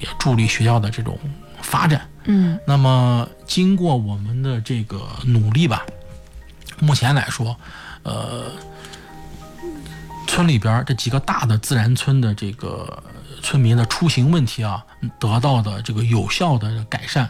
也助力学校的这种发展。那么经过我们的这个努力吧，目前来说，村里边这几个大的自然村的这个村民的出行问题啊，得到的这个有效的改善。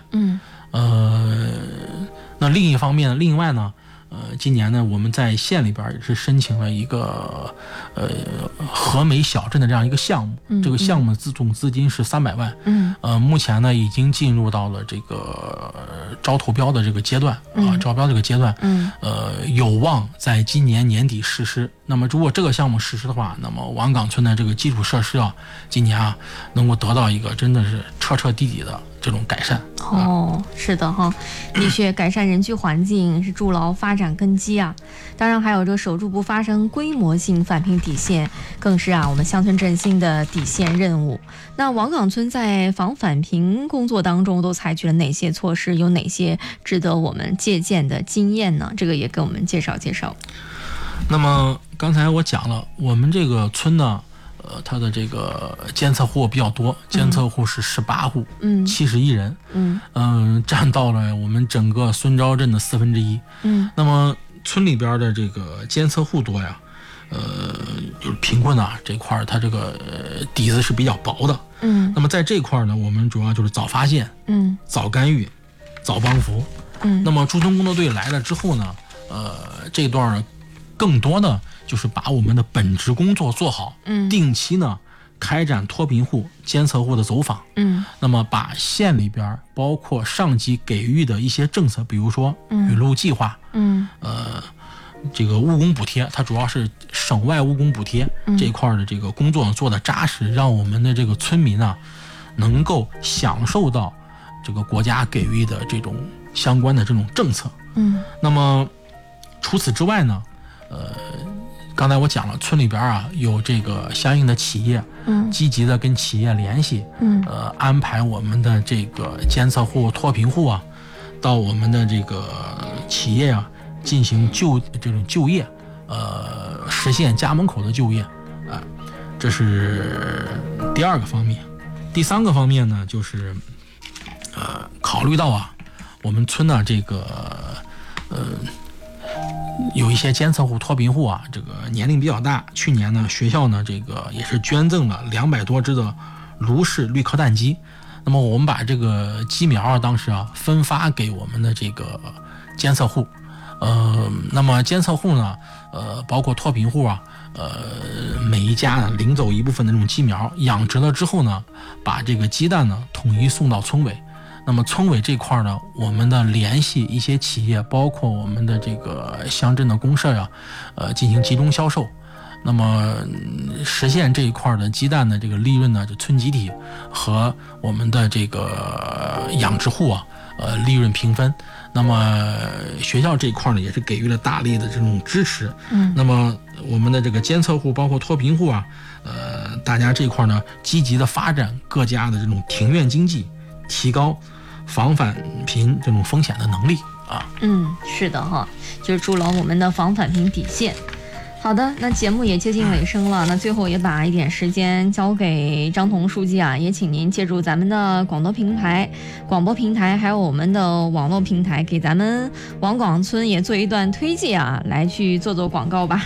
那另外呢，今年呢，我们在县里边也是申请了一个和美小镇的这样一个项目，这个项目的总资金是300万。目前呢已经进入到了这个招投标的这个阶段招标这个阶段，有望在今年年底实施。那么如果这个项目实施的话，那么王岗村的这个基础设施啊，今年啊能够得到一个真的是彻彻底底的这种改善。 是的哈，的确改善人居环境是筑牢发展根基啊。当然还有这个守住不发生规模性返贫底线，更是我们乡村振兴的底线任务。那王岗村在防返贫工作当中都采取了哪些措施？有哪些值得我们借鉴的经验呢？这个也跟我们介绍介绍。 那么刚才我讲了，我们这个村呢，它的这个监测户比较多，监测户是18户，71人，占到了我们整个孙昭镇的1/4。那么村里边的这个监测户多呀，就是贫困啊这块它这个底子是比较薄的。那么在这块呢，我们主要就是早发现，早干预，早帮扶。那么驻村工作队来了之后呢，这段呢更多的就是把我们的本职工作做好，定期呢开展脱贫户、监测户的走访，那么把县里边包括上级给予的一些政策，比如说雨露计划，这个务工补贴，它主要是省外务工补贴这一块的这个工作做的扎实，让我们的这个村民啊能够享受到这个国家给予的这种相关的这种政策。那么除此之外呢，刚才我讲了，村里边啊有这个相应的企业，积极的跟企业联系，安排我们的这个监测户、脱贫户啊，到我们的这个企业啊进行这种就业，实现家门口的就业，这是第二个方面。第三个方面呢，就是考虑到啊，我们村的这个有一些监测户、脱贫户啊，这个年龄比较大。去年呢，学校呢这个也是捐赠了200多只的卢氏绿壳蛋鸡。那么我们把这个鸡苗啊，当时啊分发给我们的这个监测户。那么监测户呢，包括脱贫户啊，每一家呢领走一部分的这种鸡苗，养殖了之后呢，把这个鸡蛋呢统一送到村委。那么村委这块呢，我们的联系一些企业，包括我们的这个乡镇的公社呀，进行集中销售。那么实现这一块的鸡蛋的这个利润呢，就村集体和我们的这个养殖户啊，利润平分。那么学校这一块呢，也是给予了大力的这种支持。那么我们的这个监测户，包括脱贫户啊，大家这块呢，积极的发展各家的这种庭院经济，提高防返贫这种风险的能力啊。 是的哈，就是筑牢我们的防返贫底线。好的，那节目也接近尾声了，那最后也把一点时间交给张彤书记啊，也请您借助咱们的广播平台，还有我们的网络平台，给咱们王岗村也做一段推介啊，来去做广告吧。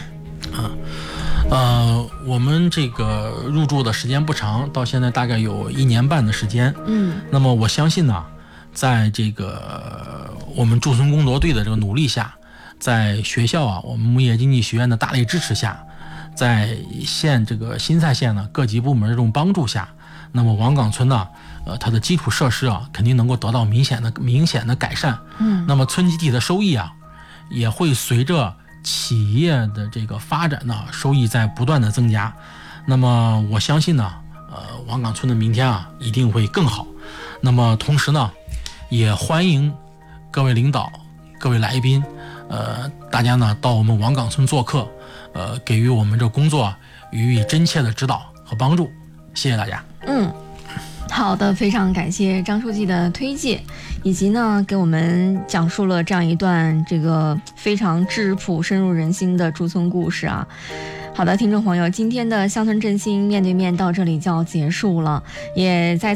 我们这个入驻的时间不长，到现在大概有1年半的时间。那么我相信呢，在这个我们驻村工作队的这个努力下，在学校啊，我们牧业经济学院的大力支持下，在这个新蔡县呢各级部门这种帮助下，那么王岗村呢，它的基础设施啊，肯定能够得到明显的改善。那么村集体的收益啊，也会随着企业的这个发展呢，收益在不断的增加。那么我相信呢，王岗村的明天啊，一定会更好。那么同时呢，也欢迎各位领导、各位来宾，大家呢到我们王岗村做客，给予我们这工作予以真切的指导和帮助。谢谢大家。 好的，非常感谢张书记的推介，以及呢给我们讲述了这样一段这个非常质朴、深入人心的驻村故事啊。好的，听众朋友，今天的乡村振兴面对面到这里就要结束了，也在